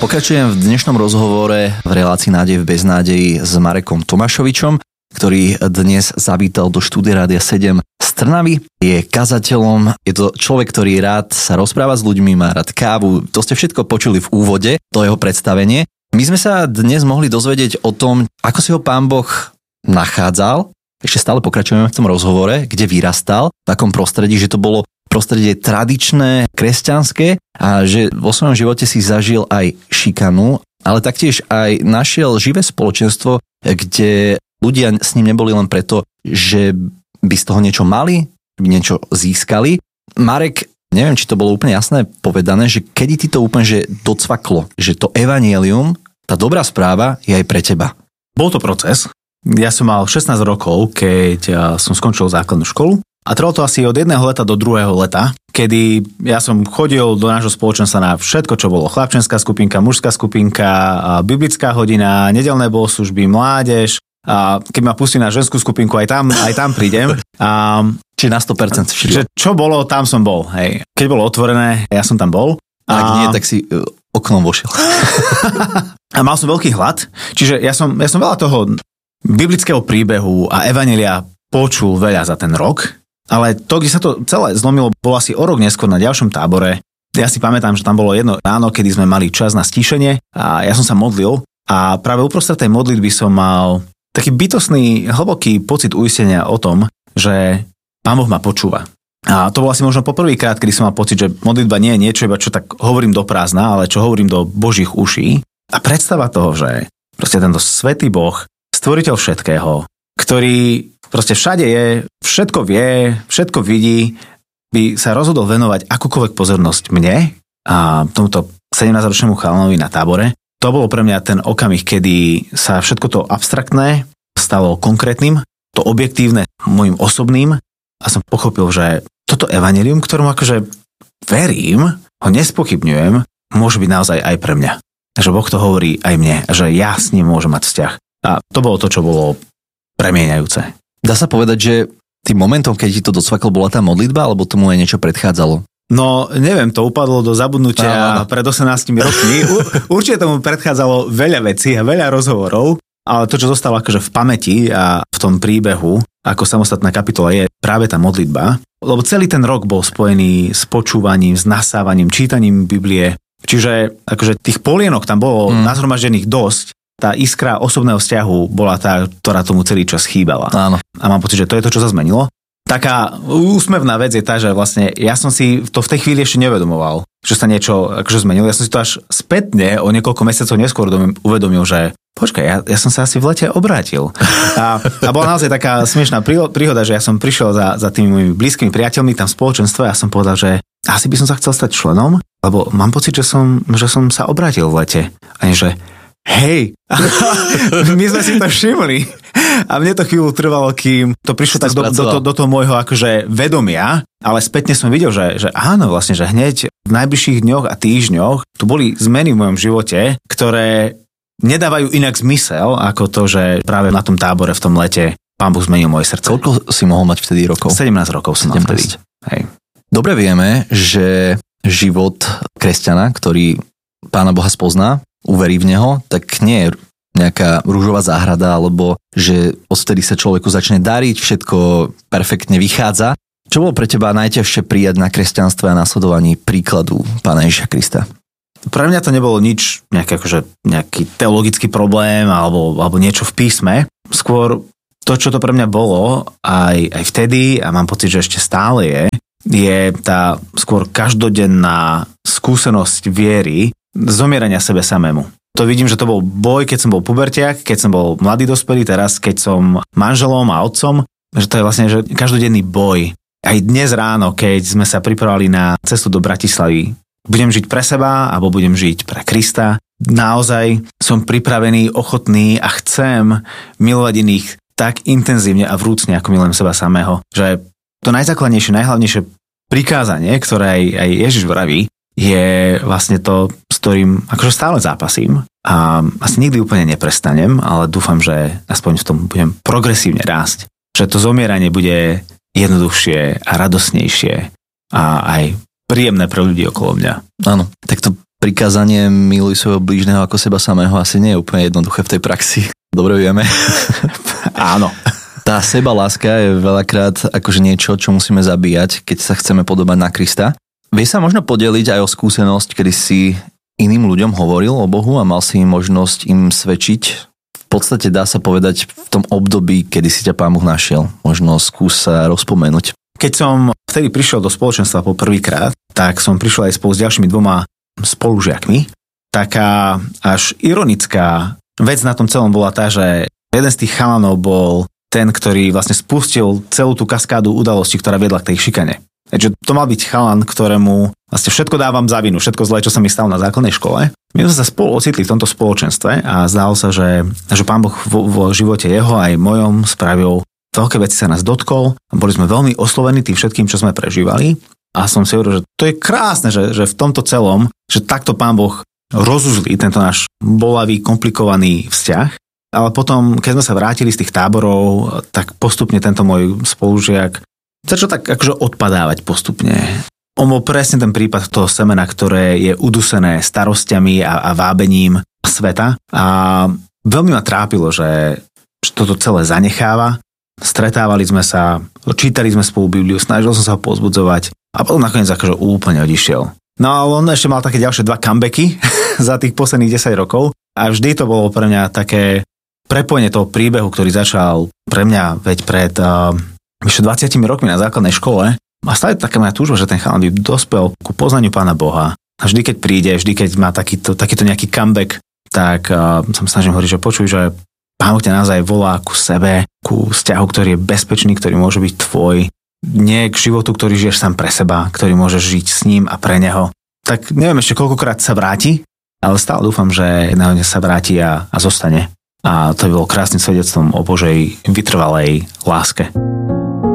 Pokračujem v dnešnom rozhovore v relácii Nádej v beznádeji s Marekom Tomášovičom, ktorý dnes zavítal do štúdia Rádia 7 z Trnavy. Je kazateľom, je to človek, ktorý rád sa rozpráva s ľuďmi, má rád kávu. To ste všetko počuli v úvode, to jeho predstavenie. My sme sa dnes mohli dozvedieť o tom, ako si ho Pán Boh nachádzal. Ešte stále pokračujeme v tom rozhovore, kde vyrastal, v takom prostredí, že to bolo prostredie tradičné, kresťanské a že vo svojom živote si zažil aj šikanu, ale taktiež aj našiel živé spoločenstvo, kde ľudia s ním neboli len preto, že by z toho niečo mali, by niečo získali. Marek, neviem, či to bolo úplne jasné povedané, že kedy ti to úplne že docvaklo, že to evanjelium, tá dobrá správa je aj pre teba. Bol to proces. Ja som mal 16 rokov, keď som skončil základnú školu. A trvalo to asi od jedného leta do druhého leta, kedy ja som chodil do nášho spoločenstva na všetko, čo bolo. Chlapčenská skupinka, mužská skupinka, biblická hodina, nedeľné bohoslužby, mládež. A keď ma pustí na ženskú skupinku, aj tam prídem. Čiže na 100% Čiže čo bolo, tam som bol. Hej. Keď bolo otvorené, ja som tam bol. A ak nie, tak si oknom vošiel. A mal som veľký hlad. Čiže ja som veľa toho biblického príbehu a evanjelia počul veľa za ten rok. Ale to, kde sa to celé zlomilo, bolo asi o rok neskôr na ďalšom tábore. Ja si pamätám, že tam bolo jedno ráno, kedy sme mali čas na stíšenie a ja som sa modlil a práve uprostred tej modlitby som mal taký bytostný, hlboký pocit uistenia o tom, že Pán Boh ma počúva. A to bolo asi možno poprvýkrát, kedy som mal pocit, že modlitba nie je niečo, iba čo tak hovorím do prázdna, ale čo hovorím do Božích uší. A predstava toho, že proste tento svätý Boh, stvoriteľ všetkého, ktorý proste všade je, všetko vie, všetko vidí, by sa rozhodol venovať akúkoľvek pozornosť mne a tomuto 17-ročnému chalanovi na tábore. To bolo pre mňa ten okamih, kedy sa všetko to abstraktné stalo konkrétnym, to objektívne môjim osobným a som pochopil, že toto evanjelium, ktorom akože verím, ho nespochybňujem, môže byť naozaj aj pre mňa. Že Boh to hovorí aj mne, že ja s ním môžem mať vzťah. A to bolo to, čo bolo premieňajúce. Dá sa povedať, že tým momentom, keď ti to docvaklo, bola tá modlitba, alebo tomu aj niečo predchádzalo? No, neviem, to upadlo do zabudnutia pred 18 rokmi. Určite tomu predchádzalo veľa vecí a veľa rozhovorov, ale to, čo zostalo akože v pamäti a v tom príbehu, ako samostatná kapitola, je práve tá modlitba. Lebo celý ten rok bol spojený s počúvaním, s nasávaním, čítaním Biblie. Čiže akože tých polienok tam bolo nazhromaždených dosť. Tá iskra osobného vzťahu bola tá, ktorá tomu celý čas chýbala. Áno. A mám pocit, že to je to, čo sa zmenilo. Taká úsmevná vec je tá, že vlastne ja som si to v tej chvíli ešte nevedomoval, že sa niečo akože zmenilo. Ja som si to až spätne, o niekoľko mesiacov neskôr uvedomil, že počkaj, ja som sa asi v lete obrátil. A bola naozaj taká smiešná príhoda, že ja som prišiel za tými mojimi blízkymi priateľmi tam v spoločenstve a som povedal, že asi by som sa chcel stať členom, lebo mám pocit, že som sa obrátil v lete. A nie, že hej, my sme si to všimli. A mne to chvíľu trvalo, kým to prišlo tak do toho môjho akože vedomia, ale spätne som videl, že áno, vlastne, že hneď v najbližších dňoch a týždňoch tu boli zmeny v mojom živote, ktoré nedávajú inak zmysel, ako to, že práve na tom tábore v tom lete Pán Boh zmenil moje srdce. Koľko si mohol mať vtedy rokov? 17 rokov som mal vtedy. Hej. Dobre vieme, že život kresťana, ktorý Pána Boha spozná, uverí v neho, tak nie je nejaká rúžová záhrada, alebo že odtedy sa človeku začne dariť, všetko perfektne vychádza. Čo bolo pre teba najťažšie prijať na kresťanstve a nasledovaní príkladu Pána Ježiša Krista? Pre mňa to nebolo nič, nejaký teologický problém alebo niečo v písme. Skôr to, čo to pre mňa bolo aj vtedy, a mám pocit, že ešte stále je tá skôr každodenná skúsenosť viery, zomierania sebe samému. To vidím, že to bol boj, keď som bol pubertiak, keď som bol mladý dospelý, teraz keď som manželom a otcom, že to je vlastne že každodenný boj. Aj dnes ráno, keď sme sa pripravili na cestu do Bratislavy, budem žiť pre seba, alebo budem žiť pre Krista. Naozaj som pripravený, ochotný a chcem milovať iných tak intenzívne a vrúcne, ako milujem seba samého. Že to najzákladnejšie, najhlavnejšie prikázanie, ktoré aj Ježiš vraví, je vlastne to, s ktorým akože stále zápasím a asi nikdy úplne neprestanem, ale dúfam, že aspoň v tom budem progresívne rásť. Že to zomieranie bude jednoduchšie a radosnejšie a aj príjemné pre ľudí okolo mňa. Áno, tak to prikázanie miluj svojho blížneho ako seba samého asi nie je úplne jednoduché v tej praxi. Dobre vieme. Áno. Tá sebaláska je veľakrát akože niečo, čo musíme zabíjať, keď sa chceme podobať na Krista. Vieš sa možno podeliť aj o skúsenosť, kedy si iným ľuďom hovoril o Bohu a mal si možnosť im svedčiť? V podstate dá sa povedať v tom období, kedy si ťa Pán Boh našiel. Možno skús sa rozpomenúť. Keď som vtedy prišiel do spoločenstva po prvýkrát, tak som prišiel aj spolu s ďalšími 2 spolužiakmi. Taká až ironická vec na tom celom bola tá, že jeden z tých chalanov bol ten, ktorý vlastne spustil celú tú kaskádu udalostí, ktorá viedla k tej šikane. Takže to mal byť chalan, ktorému vlastne všetko dávam za vinu, všetko zlé, čo sa mi stalo na základnej škole. My sme sa spolu ocitli v tomto spoločenstve a zdalo sa, že Pán Boh vo živote jeho aj mojom spravil veľké veci, sa nás dotkol. Boli sme veľmi oslovení tým všetkým, čo sme prežívali. A som si hovoril, že to je krásne, že v tomto celom, že takto Pán Boh rozuzlí tento náš bolavý, komplikovaný vzťah. Ale potom, keď sme sa vrátili z tých táborov, tak postupne tento môj spolužiak začal tak akože odpadávať postupne. On bol presne ten prípad toho semena, ktoré je udusené starostiami a vábením sveta. A veľmi ma trápilo, že toto celé zanecháva. Stretávali sme sa, čítali sme spolu Bibliu, snažil som sa ho pozbudzovať a potom nakoniec akože úplne odišiel. No ale on ešte mal také ďalšie 2 comebacky za tých posledných 10 rokov a vždy to bolo pre mňa také prepojenie toho príbehu, ktorý začal pre mňa veď pred vyše 20 rokmi na základnej škole. A stále taká moja túžba, že ten chalan by dospel ku poznaniu Pána Boha. A vždy, keď príde, vždy, keď má takýto nejaký comeback, tak sa snažím hovoriť, že počuj, že Pán Boh ťa naozaj volá ku sebe, ku vzťahu, ktorý je bezpečný, ktorý môže byť tvoj. Nie k životu, ktorý žiješ sám pre seba, ktorý môžeš žiť s ním a pre neho. Tak neviem ešte koľkokrát sa vráti, ale stále dúfam, že jedného dňa sa vráti a zostane. A to by bolo krásnym svedectvom o Božej vytrvalej láske.